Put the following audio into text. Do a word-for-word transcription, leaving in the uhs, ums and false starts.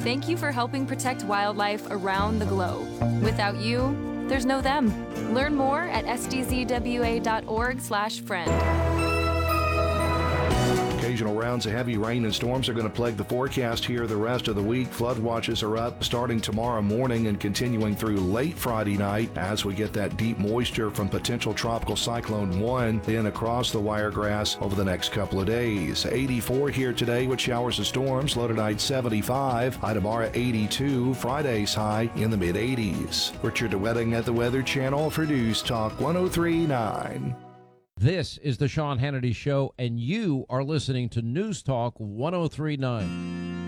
Thank you for helping protect wildlife around the globe. Without you, there's no them. Learn more at s d z w a dot org slash friend. Occasional rounds of heavy rain and storms are going to plague the forecast here the rest of the week. Flood watches are up starting tomorrow morning and continuing through late Friday night as we get that deep moisture from potential tropical cyclone one in across the Wiregrass over the next couple of days. eighty-four here today with showers and storms. Low tonight seventy-five. High tomorrow eighty-two. Friday's high in the mid eighties. Richard DeWetting at the Weather Channel for News Talk one oh three point nine. This is the Sean Hannity Show, and you are listening to News Talk one oh three point nine.